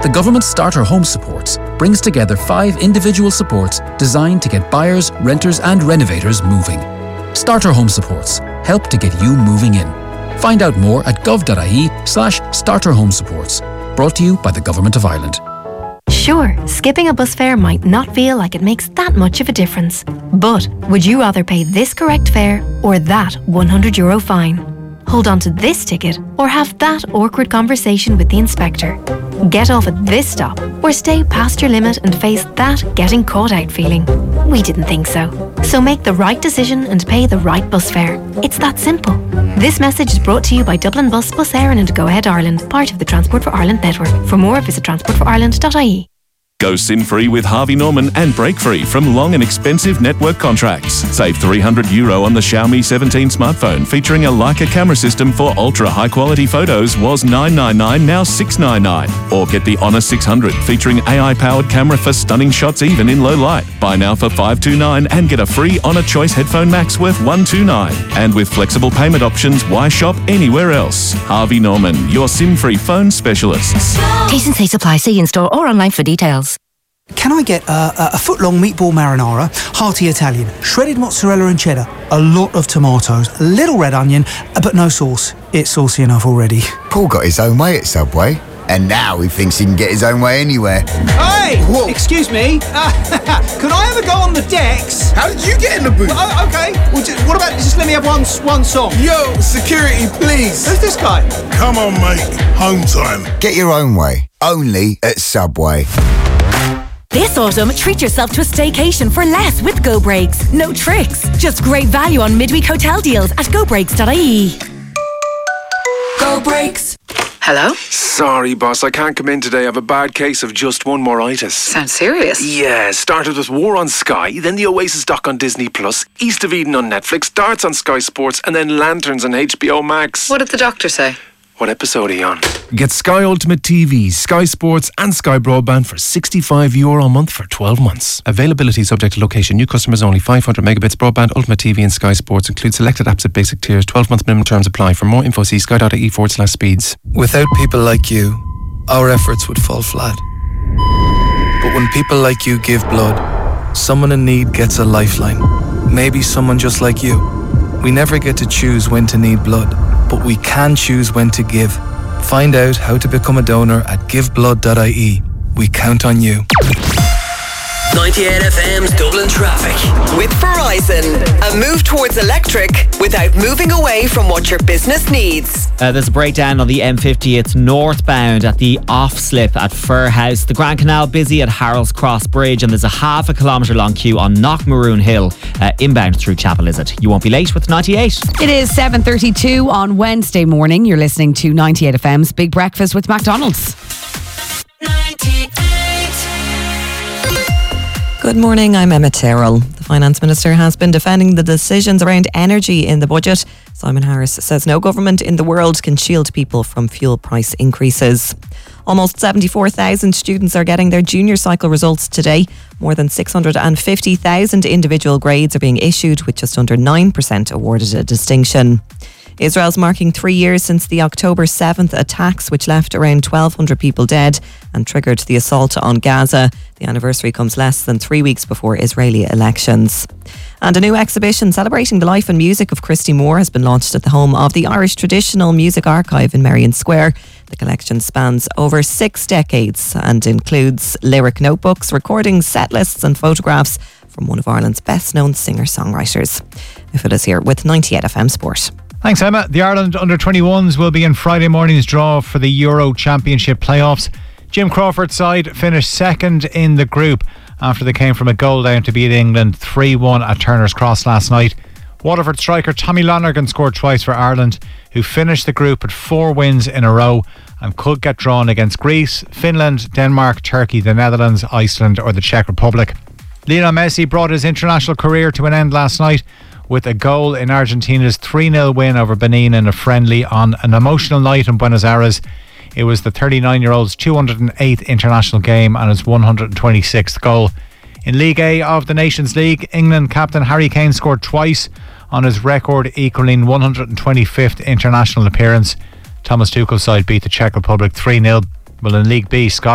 The government Starter Home Supports brings together 5 individual supports designed to get buyers, renters and renovators moving. Starter Home Supports help to get you moving in. Find out more at gov.ie/Starter Home Supports. Brought to you by the Government of Ireland. Sure, skipping a bus fare might not feel like it makes that much of a difference. But would you rather pay this correct fare or that €100 fine? Hold on to this ticket or have that awkward conversation with the inspector? Get off at this stop or stay past your limit and face that getting caught out feeling. We didn't think so. So make the right decision and pay the right bus fare. It's that simple. This message is brought to you by Dublin Bus, Bus Éireann and Go Ahead Ireland, part of the Transport for Ireland network. For more, visit transportforireland.ie. Go SIM-free with Harvey Norman and break-free from long and expensive network contracts. Save €300 on the Xiaomi 17 smartphone featuring a Leica camera system for ultra-high-quality photos was $999, now $699. Or get the Honor 600 featuring AI-powered camera for stunning shots even in low light. Buy now for $529 and get a free Honor Choice Headphone Max worth $129. And with flexible payment options, why shop anywhere else? Harvey Norman, your SIM-free phone specialists. T&C supply. See in-store or online for details. Can I get a foot-long meatball marinara, hearty Italian, shredded mozzarella and cheddar, a lot of tomatoes, a little red onion, but no sauce. It's saucy enough already. Paul got his own way at Subway, and now he thinks he can get his own way anywhere. Hey! Whoa. Excuse me. Could I have a go on the decks? How did you get in the booth? Oh, okay. Well, what about just let me have one song? Yo, security, please. Who's this guy? Come on, mate. Home time. Get your own way, only at Subway. This autumn, treat yourself to a staycation for less with Go Breaks. No tricks, just great value on midweek hotel deals at gobreaks.ie. Go Breaks. Hello? Sorry, boss, I can't come in today. I have a bad case of just one moritis. Sounds serious. Yeah, started with War on Sky, then the Oasis doc on Disney Plus, East of Eden on Netflix, Darts on Sky Sports, and then Lanterns on HBO Max. What did the doctor say? What episode are you on? Get Sky Ultimate TV, Sky Sports and Sky Broadband for €65 a month for 12 months. Availability subject to location. New customers only. 500 megabits broadband, Ultimate TV and Sky Sports. Include selected apps at basic tiers. 12-month minimum terms apply. For more info, see sky.ie/speeds. Without people like you, our efforts would fall flat. But when people like you give blood, someone in need gets a lifeline. Maybe someone just like you. We never get to choose when to need blood, but we can choose when to give. Find out how to become a donor at giveblood.ie. We count on you. 98 FM's Dublin traffic. With Verizon, a move towards electric without moving away from what your business needs. There's a breakdown on the M50. It's northbound at the off-slip at Fir House. The Grand Canal busy at Harold's Cross Bridge, and there's a half a kilometre long queue on Knockmaroon Hill inbound through Chapel Izzard. You won't be late with 98. It is 7:32 on Wednesday morning. You're listening to 98 FM's Big Breakfast with McDonald's. 98. Good morning, I'm Emma Tyrrell. The Finance Minister has been defending the decisions around energy in the budget. Simon Harris says no government in the world can shield people from fuel price increases. Almost 74,000 students are getting their junior cycle results today. More than 650,000 individual grades are being issued, with just under 9% awarded a distinction. Israel's marking 3 years since the October 7th attacks, which left around 1,200 people dead and triggered the assault on Gaza. The anniversary comes less than 3 weeks before Israeli elections. And a new exhibition celebrating the life and music of Christy Moore has been launched at the home of the Irish Traditional Music Archive in Merrion Square. The collection spans over 6 decades and includes lyric notebooks, recordings, set lists and photographs from one of Ireland's best-known singer-songwriters. If is here with 98 FM Sport. Thanks, Emma. The Ireland under-21s will be in Friday morning's draw for the Euro Championship playoffs. Jim Crawford's side finished second in the group after they came from a goal down to beat England 3-1 at Turner's Cross last night. Waterford striker Tommy Lonergan scored twice for Ireland, who finished the group at 4 wins in a row and could get drawn against Greece, Finland, Denmark, Turkey, the Netherlands, Iceland or the Czech Republic. Lionel Messi brought his international career to an end last night with a goal in Argentina's 3-0 win over Benin in a friendly on an emotional night in Buenos Aires. It was the 39-year-old's 208th international game and his 126th goal. In League A of the Nations League, England captain Harry Kane scored twice on his record equalling 125th international appearance. Thomas Tuchel's side beat the Czech Republic 3-0. Well, in League B, Scotland